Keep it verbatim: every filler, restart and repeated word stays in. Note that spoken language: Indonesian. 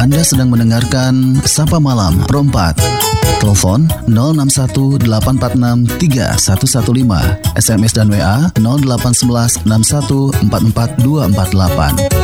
Anda sedang mendengarkan Sapa Malam Pro empat. Telepon nol enam satu delapan empat enam tiga satu satu lima, S M S dan W A nol delapan satu satu enam satu empat empat dua empat delapan.